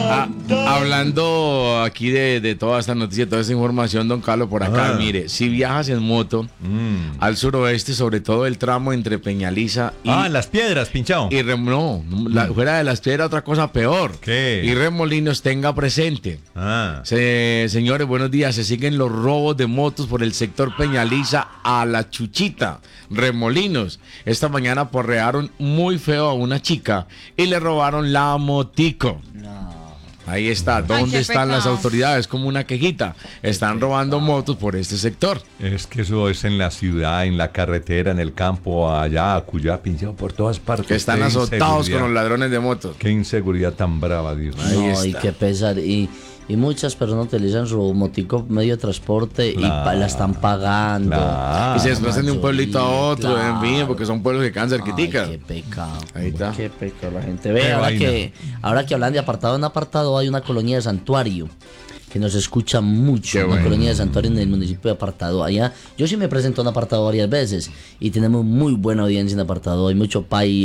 Hablando aquí de toda esta noticia, toda esta información, don Carlos, por acá, mire, si viajas en moto al suroeste, sobre todo el tramo entre Peñaliza y... Las Piedras, pinchado. Y fuera de las Piedras, otra cosa peor. ¿Qué? Y Remolinos, tenga presente. Señores, buenos días. Se siguen los robos de motos por el sector Peñaliza a La Chuchita. Remolinos. Esta mañana porrearon muy feo a una chica y le robaron la motico. Ahí está. ¿Dónde están las autoridades? Como una quejita. Están robando motos por este sector. Es que eso es en la ciudad, en la carretera, en el campo, allá, acullá, pinchado por todas partes. Que están azotados con los ladrones de motos. Qué inseguridad tan brava, Dios. No, y qué pesar. Y muchas personas utilizan su motico medio de transporte y la están pagando. Y se desplazan de un pueblito a otro, en fin, porque son pueblos que quedan cerquiticas. Qué pecado. Ahí está. Qué pecado. La gente ve. Ahora que hablan de apartado en apartado, hay una colonia de Santuario que nos escucha mucho. Una colonia de Santuario en el municipio de Apartado. Allá, yo sí me presento en Apartado varias veces y tenemos muy buena audiencia en Apartado. Hay mucho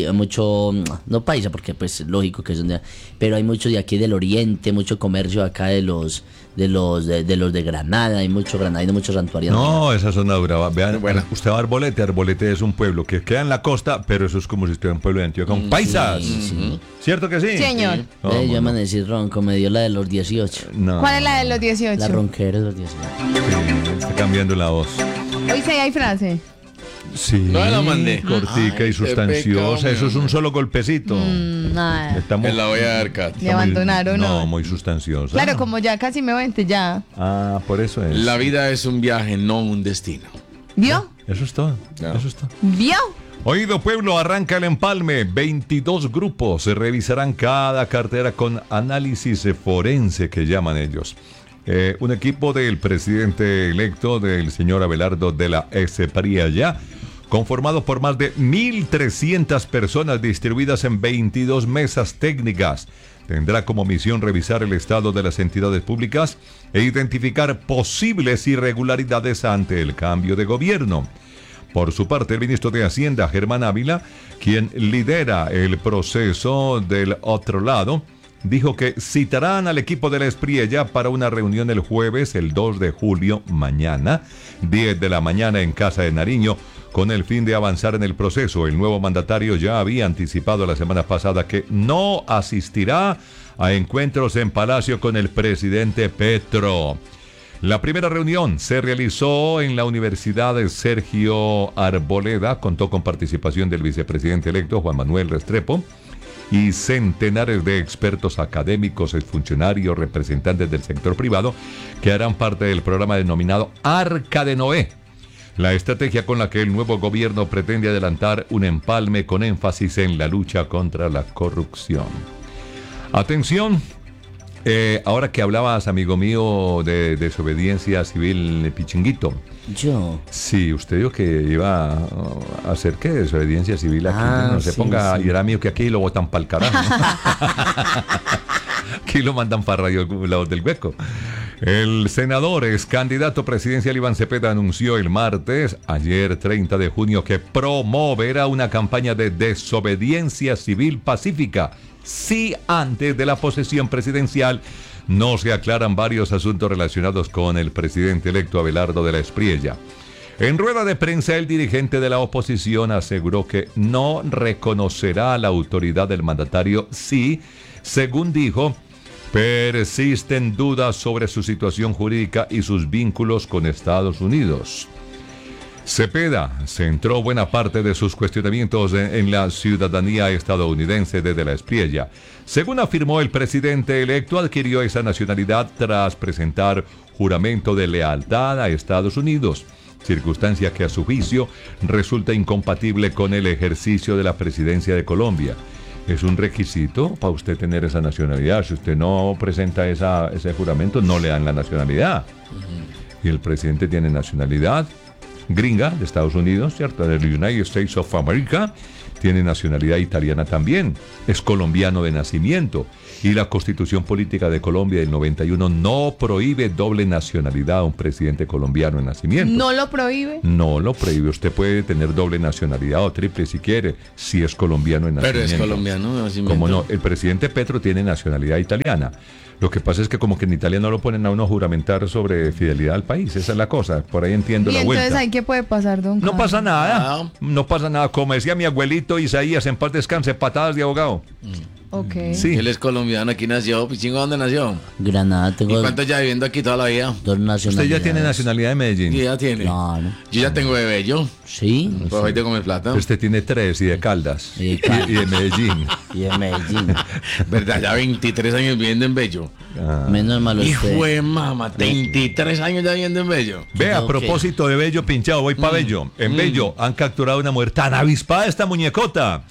no paisa, porque pues lógico que es donde, pero hay mucho de aquí del oriente, mucho comercio acá de los de Granada, hay mucho granadino, mucho santuariano. No, esa zona brava. Vean, usted va a Arbolete es un pueblo que queda en la costa, pero eso es como si estuviera un pueblo de Antioquia con paisas. Sí. ¿Cierto que sí? Señor. Sí. Yo amanecí ronco, me dio la de los 18. No. ¿Cuál es la de los 18? La ronquera de los 18. Sí, está cambiando la voz. Hoy sí hay frase. Sí, no la mandé. Cortica y sustanciosa. Eso es un solo golpecito. Nada. Me la voy a dar, Kat. ¿Le abandonaron o no? No, muy sustanciosa. Claro, como ya casi me vente ya. Por eso es. La vida es un viaje, no un destino. ¿Vio? Eso es todo. No. Eso es todo. ¿Vio? Oído Pueblo, arranca el empalme. 22 grupos se revisarán cada cartera con análisis forense, que llaman ellos. Un equipo del presidente electo, del señor Abelardo de la Espriella, conformado por más de 1.300 personas distribuidas en 22 mesas técnicas. Tendrá como misión revisar el estado de las entidades públicas e identificar posibles irregularidades ante el cambio de gobierno. Por su parte, el ministro de Hacienda, Germán Ávila, quien lidera el proceso del otro lado, dijo que citarán al equipo de la Espriella para una reunión el jueves, el 2 de julio, mañana, 10 de la mañana en Casa de Nariño, con el fin de avanzar en el proceso. El nuevo mandatario ya había anticipado la semana pasada que no asistirá a encuentros en Palacio con el presidente Petro. La primera reunión se realizó en la Universidad de Sergio Arboleda, contó con participación del vicepresidente electo Juan Manuel Restrepo y centenares de expertos académicos, exfuncionarios, representantes del sector privado que harán parte del programa denominado Arca de Noé, la estrategia con la que el nuevo gobierno pretende adelantar un empalme con énfasis en la lucha contra la corrupción. Atención. Ahora que hablabas, amigo mío, de desobediencia civil, Pichinguito. ¿Yo? Sí, usted dijo que iba a hacer ¿qué? Desobediencia civil aquí. No se ponga, y era mío que aquí lo botan para el carajo. Aquí lo mandan para Radio Lados del Hueco. El senador, ex candidato presidencial Iván Cepeda, anunció el martes, ayer 30 de junio, que promoverá una campaña de desobediencia civil pacífica. Si antes de la posesión presidencial no se aclaran varios asuntos relacionados con el presidente electo Abelardo de la Espriella. En rueda de prensa, el dirigente de la oposición aseguró que no reconocerá la autoridad del mandatario si, según dijo, persisten dudas sobre su situación jurídica y sus vínculos con Estados Unidos. Cepeda centró buena parte de sus cuestionamientos en la ciudadanía estadounidense desde la Espriella. Según afirmó el presidente electo, adquirió esa nacionalidad tras presentar juramento de lealtad a Estados Unidos, circunstancia que a su juicio resulta incompatible con el ejercicio de la presidencia de Colombia. Es un requisito para usted tener esa nacionalidad. Si usted no presenta ese juramento, no le dan la nacionalidad. Y el presidente tiene nacionalidad gringa de Estados Unidos, ¿cierto? Del United States of America. tiene nacionalidad italiana también, es colombiano de nacimiento y la Constitución Política de Colombia del 91 no prohíbe doble nacionalidad a un presidente colombiano de nacimiento. ¿No lo prohíbe? No lo prohíbe, usted puede tener doble nacionalidad o triple si quiere, si es colombiano de nacimiento. Pero es colombiano de nacimiento. Como no, el presidente Petro tiene nacionalidad italiana. Lo que pasa es que como que en Italia no lo ponen a uno a juramentar sobre fidelidad al país, esa es la cosa, por ahí entiendo ¿Y la entonces vuelta. ahí qué puede pasar, don No Carlos? pasa nada, no pasa nada, como decía mi abuelito Isaías, en paz descanse, patadas de abogado. Ok. Sí. Él es colombiano, aquí nació. Pichingo, ¿dónde nació? Granada, ¿Y tengo cuánto ya viviendo aquí toda la vida? dos nacionalidades. Usted ya tiene nacionalidad de Medellín. Y ya tiene. Claro. Yo ya tengo de Bello. Sí. Pues hoy tengo mi plata. Usted tiene 3 y de Caldas Y de Caldas. y de Medellín. Y de Medellín. ¿Verdad? Ya 23 años viviendo en Bello. Menos mal Hijo usted. de mamá, 23 años ya viviendo en Bello. Ve, a Ok. propósito de Bello pinchado, voy para Bello. En Bello han capturado una mujer tan avispada esta muñecota.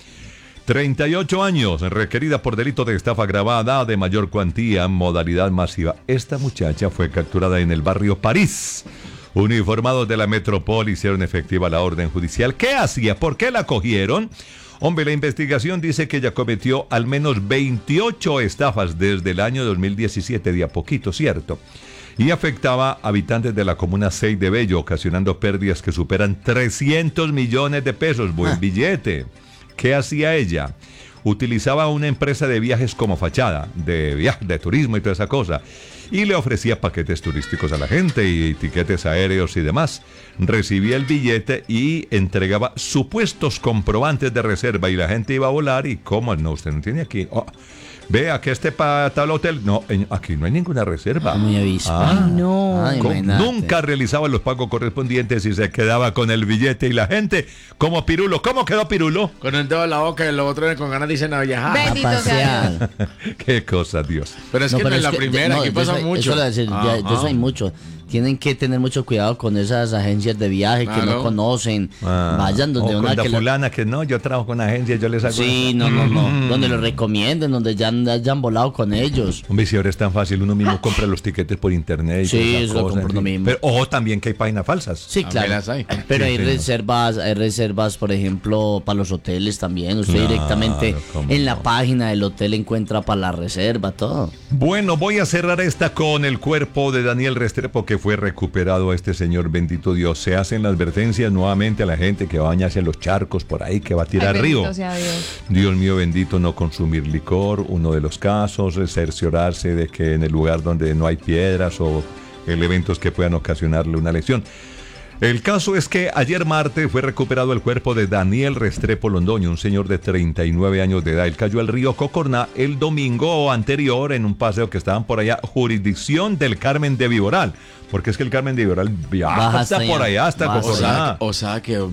38 años, requerida por delito de estafa agravada de mayor cuantía, modalidad masiva. Esta muchacha fue capturada en el barrio París. Uniformados de la Metropol hicieron efectiva la orden judicial. ¿Qué hacía? ¿Por qué la cogieron? Hombre, la investigación dice que ella cometió al menos 28 estafas desde el año 2017, de a poquito, ¿cierto? Y afectaba a habitantes de la comuna 6 de Bello, ocasionando pérdidas que superan 300 millones de pesos. Buen billete. ¿Qué hacía ella? Utilizaba una empresa de viajes como fachada, de turismo y toda esa cosa, y le ofrecía paquetes turísticos a la gente y tiquetes aéreos y demás. Recibía el billete y entregaba supuestos comprobantes de reserva y la gente iba a volar y ¿cómo? No, usted no tiene aquí. Oh, vea que para tal hotel. No, aquí no hay ninguna reserva. Muy avispa. Ah. No. Ay, Co- imagínate. Nunca realizaba los pagos correspondientes y se quedaba con el billete y la gente como Pirulo. ¿Cómo quedó Pirulo? Con el dedo en la boca y los otros con ganas dicen a viajar. Bendito sea Dios. Pasear. Qué cosa, Dios. Pero es que no es la primera, aquí pasa mucho. Eso, lo decir, de eso hay mucho. Tienen que tener mucho cuidado con esas agencias de viaje que Claro. no conocen. Vayan donde o una con la que fulana que no, yo trabajo con agencia, yo les hago Sí, eso. no. Donde lo recomienden, donde ya hayan volado con ellos. Hombre, si ahora es tan fácil, uno mismo compra los tiquetes por internet y Sí, toda esa eso lo cosa, compra en uno fin. mismo. Pero ojo también que hay páginas falsas. Sí, También claro. las hay. Pero Sí, hay reservas, por ejemplo, para los hoteles también. Usted Claro, directamente cómo en la no. página del hotel encuentra para la reserva, todo. Bueno, voy a cerrar esta con el cuerpo de Daniel Restrepo que fue recuperado a este señor, bendito Dios. Se hacen las advertencias nuevamente a la gente que baña hacia los charcos por ahí, que va a tirar Ay, río. bendito sea Dios. Dios mío bendito, no consumir licor, uno de los casos, cerciorarse de que en el lugar donde no hay piedras o elementos que puedan ocasionarle una lesión. El caso es que ayer martes fue recuperado el cuerpo de Daniel Restrepo Londoño, un señor de 39 años de edad. Él cayó al río Cocorná el domingo anterior en un paseo que estaban por allá, jurisdicción del Carmen de Viboral, porque es que el Carmen de Viboral viaja Baja hasta hasta por allá. allá, hasta Baja. Cocorná. O sea que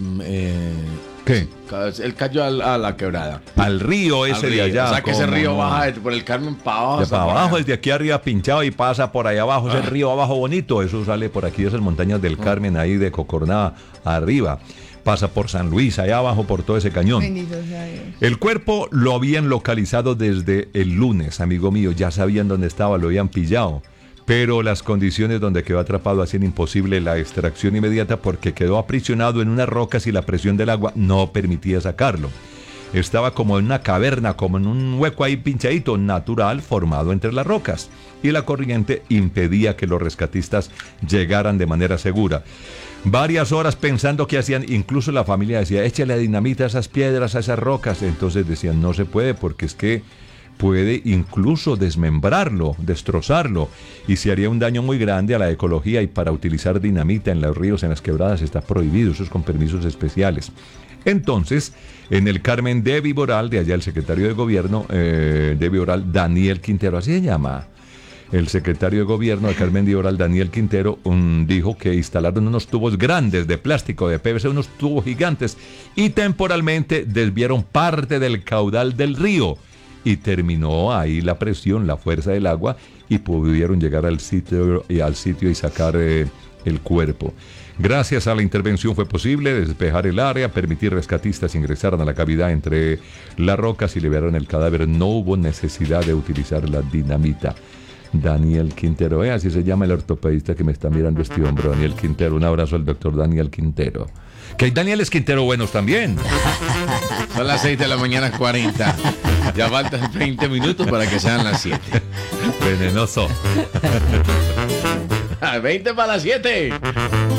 ¿Qué? él cayó a la quebrada. Al río ese Al de río. allá. O sea que ese ¿cómo río no? baja por el Carmen para abajo. De hasta para por abajo, allá. desde aquí arriba pinchado y pasa por allá abajo, ese río abajo bonito, eso sale por aquí de esas montañas del Carmen, ahí de Cocorná arriba, pasa por San Luis, allá abajo por todo ese cañón. Bendito sea Dios. El cuerpo lo habían localizado desde el lunes, amigo mío, ya sabían dónde estaba, lo habían pillado, pero las condiciones donde quedó atrapado hacían imposible la extracción inmediata porque quedó aprisionado en unas rocas y la presión del agua no permitía sacarlo. Estaba como en una caverna, como en un hueco ahí pinchadito, natural, formado entre las rocas. Y la corriente impedía que los rescatistas llegaran de manera segura. Varias horas pensando qué hacían, incluso la familia decía, échale dinamita a esas piedras, a esas rocas. Entonces decían, no se puede porque es que puede incluso desmembrarlo, destrozarlo, y se haría un daño muy grande a la ecología, y para utilizar dinamita en los ríos, en las quebradas, está prohibido, eso es con permisos especiales. Entonces, en el Carmen de Viboral, de allá el secretario de gobierno de Viboral, Daniel Quintero, así se llama, el secretario de gobierno de Carmen de Viboral, Daniel Quintero, dijo que instalaron unos tubos grandes de plástico, de PVC, unos tubos gigantes, y temporalmente desviaron parte del caudal del río, y terminó ahí la presión, la fuerza del agua, y pudieron llegar al sitio y sacar el cuerpo. Gracias a la intervención fue posible despejar el área, permitir rescatistas ingresaran a la cavidad entre las rocas y liberaron el cadáver. No hubo necesidad de utilizar la dinamita. Daniel Quintero, así se llama el ortopedista que me está mirando este hombro, Daniel Quintero. Un abrazo al doctor Daniel Quintero. Que hay Danieles Quintero buenos también. Son las 6 de la mañana 40. Ya faltan 20 minutos para que sean las 7. Venenoso. 20 para las 7.